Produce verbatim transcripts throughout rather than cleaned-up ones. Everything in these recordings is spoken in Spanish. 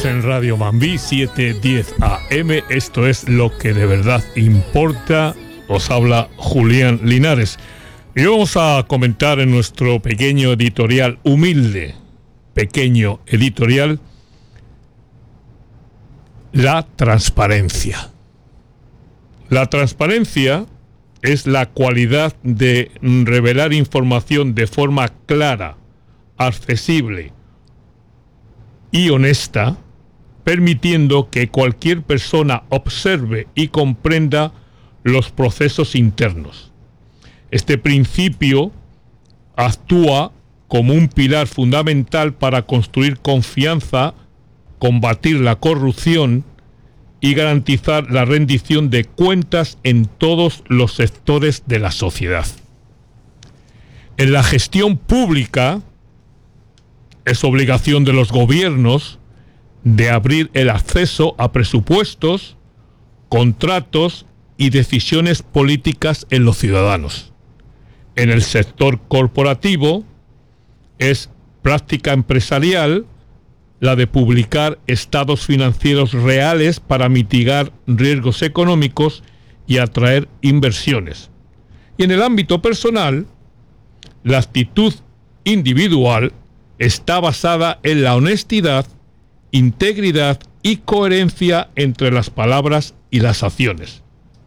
en Radio Mambí setecientos diez A M. Esto es Lo que de verdad importa. Os habla Julián Linares. Y vamos a comentar en nuestro pequeño editorial, humilde, pequeño editorial, la transparencia. La transparencia es la cualidad de revelar información de forma clara, accesible y honesta, permitiendo que cualquier persona observe y comprenda los procesos internos. Este principio actúa como un pilar fundamental para construir confianza, combatir la corrupción y garantizar la rendición de cuentas en todos los sectores de la sociedad. En la gestión pública, es obligación de los gobiernos de abrir el acceso a presupuestos, contratos y decisiones políticas en los ciudadanos. En el sector corporativo, es práctica empresarial la de publicar estados financieros reales para mitigar riesgos económicos y atraer inversiones. Y en el ámbito personal, la actitud individual está basada en la honestidad, integridad y coherencia entre las palabras y las acciones.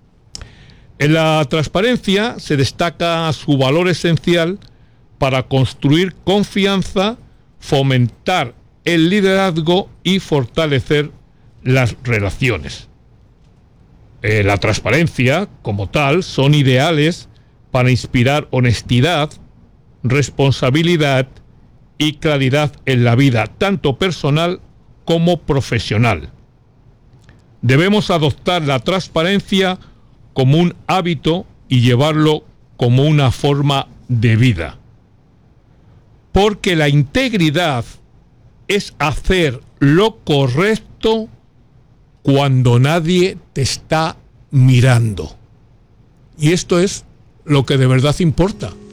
En la transparencia se destaca su valor esencial para construir confianza, fomentar el liderazgo y fortalecer las relaciones. Eh, la transparencia, como tal, son ideales para inspirar honestidad, responsabilidad y claridad en la vida, tanto personal como profesional. Debemos adoptar la transparencia como un hábito y llevarlo como una forma de vida. Porque la integridad es hacer lo correcto cuando nadie te está mirando. Y esto es lo que de verdad importa.